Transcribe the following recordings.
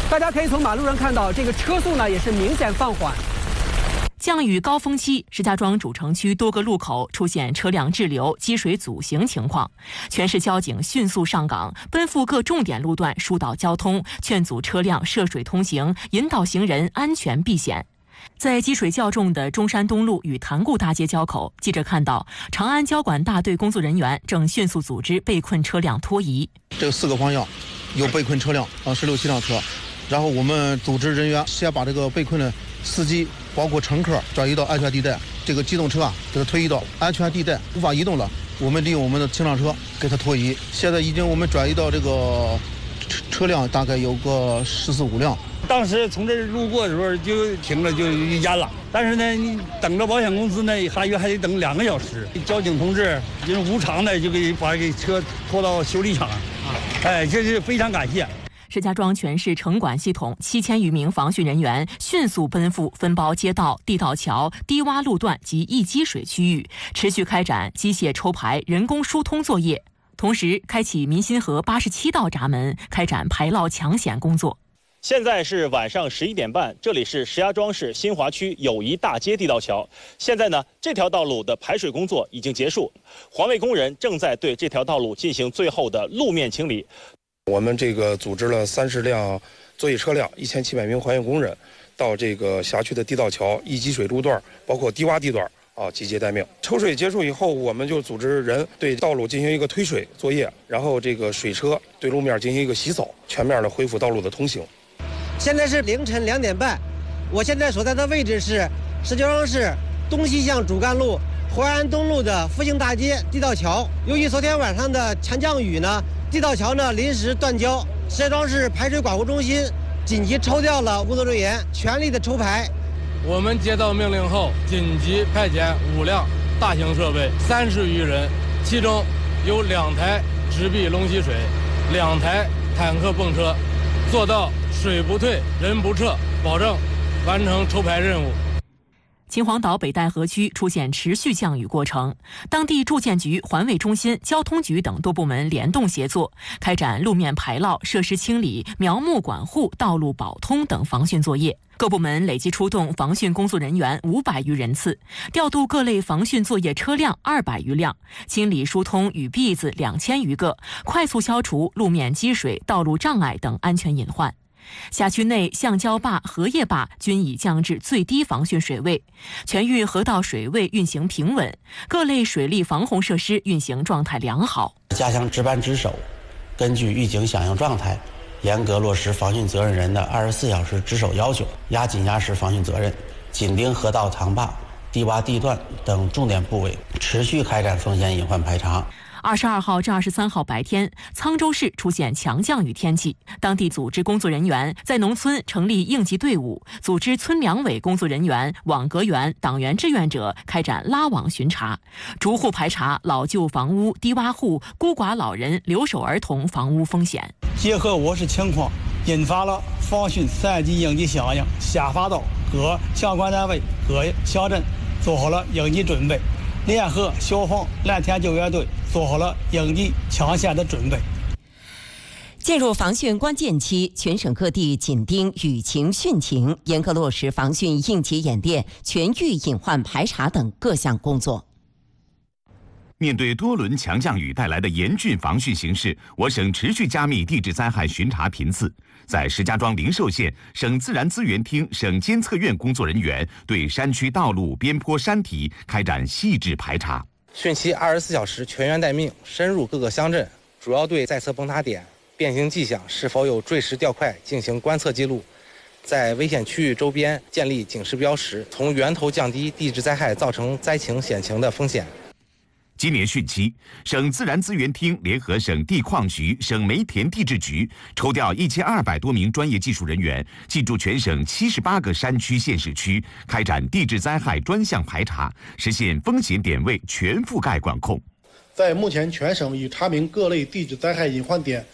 大家可以从马路上看到，这个车速呢也是明显放缓。 降雨高峰期，石家庄主城区多个路口出现车辆滞留、积水阻行情况，全市交警迅速上岗，奔赴各重点路段疏导交通，劝阻车辆涉水通行，引导行人安全避险。在积水较重的中山东路与潭固大街交口，记者看到长安交管大队工作人员正迅速组织被困车辆脱移。 这4个方向有被困车辆16、17辆车，然后我们组织人员先把这个被困的司机包括乘客转移到安全地带，这个机动车给它推移到安全地带，无法移动了，我们利用我们的清障车给它脱移。现在已经我们转移到这个车辆大概有个14、15辆。 当时从这路过的时候就停了，就淹了。但是呢，你等着保险公司呢，还得等2个小时。交警同志就是无偿的就把车拖到修理厂，这是非常感谢。 石家庄全市城管系统7000余名防汛人员迅速奔赴分包街道、地道桥、低洼路段及易积水区域，持续开展机械抽排、人工疏通作业，同时开启民心河87道闸门，开展排涝抢险工作。 现在是晚上11点半，这里是石家庄市新华区友谊大街地道桥。现在呢，这条道路的排水工作已经结束，环卫工人正在对这条道路进行最后的路面清理。 我们这个组织了30辆作业车辆，1700名环卫工人到这个辖区的地道桥、易积水路段，包括低洼地段集结待命。抽水结束以后，我们就组织人对道路进行一个推水作业，然后这个水车对路面进行一个洗扫，全面的恢复道路的通行。 现在是凌晨2点半，我现在所在的位置是石家庄市东西向主干路淮安东路的复兴大街地道桥。由于昨天晚上的强降雨呢，地道桥呢临时断交，石家庄市排水管护中心紧急抽调了工作人员，全力的抽排。 我们接到命令后，紧急派遣5辆大型设备，30余人，其中有2台直臂龙吸水，2台坦克泵车，做到水不退，人不撤，保证完成抽排任务。 秦皇岛北戴河区出现持续降雨过程，当地住建局、环卫中心、交通局等多部门联动协作，开展路面排涝、设施清理、苗木管护、道路保通等防汛作业。各部门累计出动防汛工作人员500余人次，调度各类防汛作业车辆200余辆，清理疏通雨篦子2000余个，快速消除路面积水、道路障碍等安全隐患。辖区内橡胶坝、荷叶坝均已降至最低防汛水位，全域河道水位运行平稳，各类水利防洪设施运行状态良好。 加强值班值守，根据预警响应状态，严格落实防汛责任人的24小时值守要求，压紧压实防汛责任，紧盯河道塘坝、低洼地段等重点部位，持续开展风险隐患排查。 22号至23号白天，沧州市出现强降雨天气，当地组织工作人员在农村成立应急队伍，组织村两委工作人员、网格员、党员志愿者开展拉网巡查，逐户排查老旧房屋、低洼户、孤寡老人、留守儿童房屋风险。 结合我市情况，引发了防汛3级应急响应，下发到各相关单位、各乡镇，做好了应急准备。联合消防、蓝天救援队做好了应急抢险的准备。 进入防汛关键期，全省各地紧盯雨情汛情，严格落实防汛应急演练、全域隐患排查等各项工作。 面对多轮强降雨带来的严峻防汛形势，我省持续加密地质灾害巡查频次。在石家庄灵寿县，省自然资源厅、省监测院工作人员对山区道路、边坡山体开展细致排查。 汛期24小时全员待命，深入各个乡镇，主要对在测崩塌点、变形迹象是否有坠石掉块进行观测记录，在危险区域周边建立警示标识，从源头降低地质灾害造成灾情险情的风险。 今年汛期，省自然资源厅联合省地矿局、省煤田地质局，抽调1200多名专业技术人员，进驻全省78个山区县市区，开展地质灾害专项排查，实现风险点位全覆盖管控。 在目前全省已查明各类地质灾害隐患点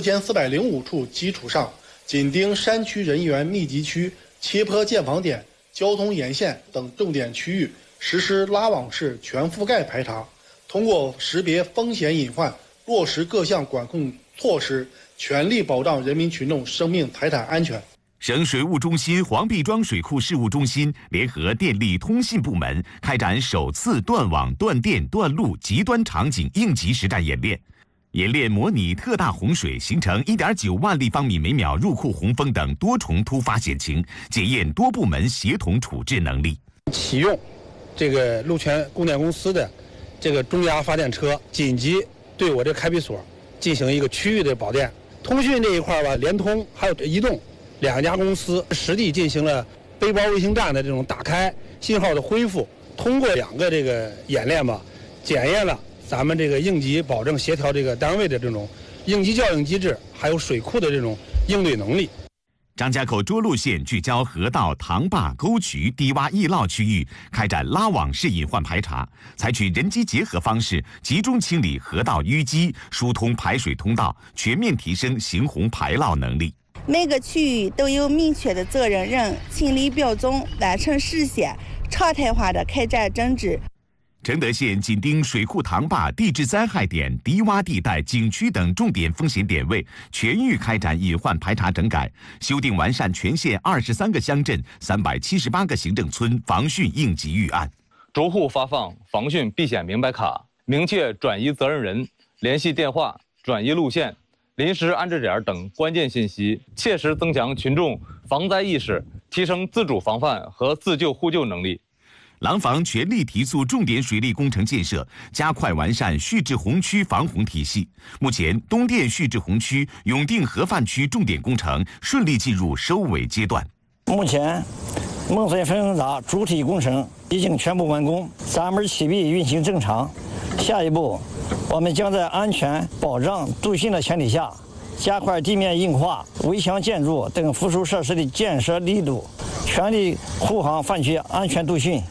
4405处基础上，紧盯山区人员密集区、切坡建房点、交通沿线等重点区域，实施拉网式全覆盖排查。通过识别风险隐患，落实各项管控措施， 全力保障人民群众生命财产安全。 省水务中心黄壁庄水库事务中心联合电力通信部门开展首次断网、断电、断路极端场景应急实战演练。演练模拟特大洪水形成1.9万立方米每秒入库洪峰等多重突发险情，检验多部门协同处置能力。 启用这个陆泉供电公司的这个中压发电车，紧急对我这开闭所进行一个区域的保电。通讯这一块吧，联通还有移动2家公司实地进行了背包卫星站的这种打开、信号的恢复。通过2个这个演练吧，检验了咱们这个应急保证协调这个单位的这种应急叫应机制，还有水库的这种应对能力。 张家口涿鹿县聚焦河道、塘坝、沟渠、低洼易涝区域，开展拉网式隐患排查，采取人机结合方式，集中清理河道淤积，疏通排水通道，全面提升行洪排涝能力。 每个区域都有明确的责任人、清理标种，完成实现常态化的开展整治。 承德县紧盯水库塘坝地质灾害点、低洼地带、景区等重点风险点位，全域开展隐患排查整改，修订完善全县23个乡镇、378个行政村防汛应急预案。 逐户发放防汛避险明白卡，明确转移责任人、联系电话、转移路线、临时安置点等关键信息，切实增强群众防灾意识，提升自主防范和自救互救能力。 廊坊全力提速重点水利工程建设，加快完善蓄滞洪区防洪体系。目前，东电蓄滞洪区、永定河泛区重点工程顺利进入收尾阶段。 目前，孟村分洪闸主体工程已经全部完工，3门启闭运行正常。下一步，我们将在安全保障杜汛的前提下，加快地面硬化、围墙建筑等附属设施的建设力度，全力护航泛区安全杜汛。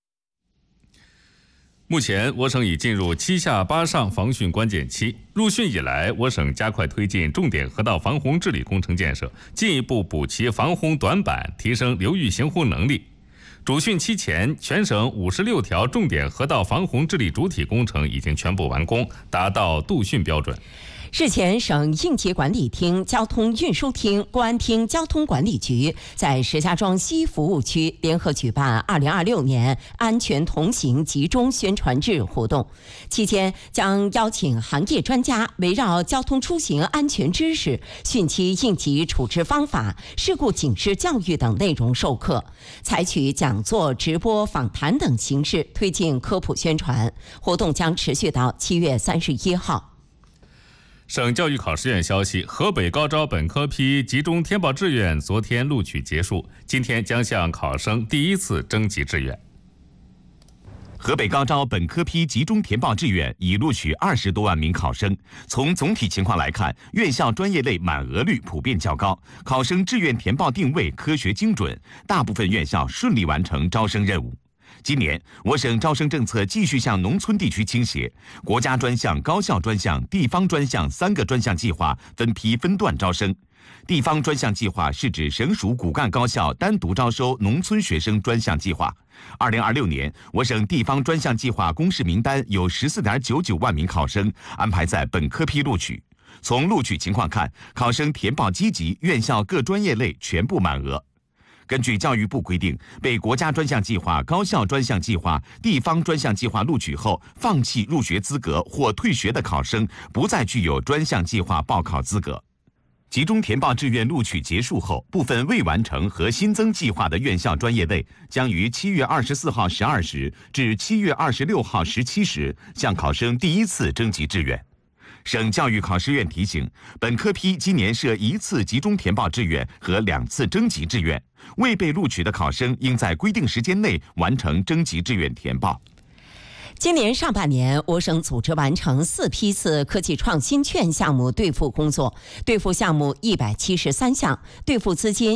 目前，我省已进入7下8上防汛关键期。入汛以来，我省加快推进重点河道防洪治理工程建设，进一步补齐防洪短板，提升流域行洪能力。主汛期前，全省56条重点河道防洪治理主体工程已经全部完工，达到杜汛标准。 日前，省应急管理厅、交通运输厅、公安厅交通管理局在石家庄西服务区联合举办2026年安全同行集中宣传日活动。期间将邀请行业专家围绕交通出行安全知识、汛期应急处置方法、事故警示教育等内容授课，采取讲座、直播、访谈等形式推进科普宣传。活动将持续到7月31号。 省教育考试院消息，河北高招本科批集中填报志愿昨天录取结束，今天将向考生第一次征集志愿。 河北高招本科批集中填报志愿已录取20多万名考生。从总体情况来看，院校专业类满额率普遍较高，考生志愿填报定位科学精准，大部分院校顺利完成招生任务。今年，我省招生政策继续向农村地区倾斜，国家专项、高校专项、地方专项3个专项计划分批分段招生。地方专项计划是指省属骨干高校单独招收农村学生专项计划。2026年，我省地方专项计划公示名单有14.99万名考生安排在本科批录取。从录取情况看，考生填报积极，院校各专业类全部满额。根据教育部规定，被国家专项计划、高校专项计划、地方专项计划录取后放弃入学资格或退学的考生，不再具有专项计划报考资格。集中填报志愿录取结束后，部分未完成和新增计划的院校专业类将于7月24号12时至7月26号17时向考生第一次征集志愿。省教育考试院提醒，本科批今年设1次集中填报志愿和2次征集志愿，未被录取的考生应在规定时间内完成征集志愿填报。 今年上半年，我省组织完成4批次科技创新券项目兑付工作，兑付项目173项，兑付资金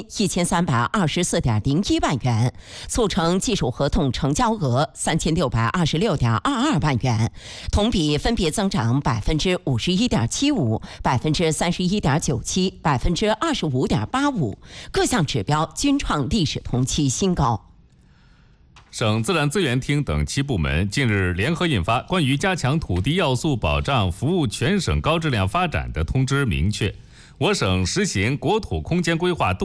1324.01万元，促成技术合同成交额3626.22万元，同比分别增长51.75%、31.97%、25.85%，各项指标均创历史同期新高。 省自然资源厅等7部门近日联合印发关于加强土地要素保障服务全省高质量发展的通知，明确我省实行国土空间规划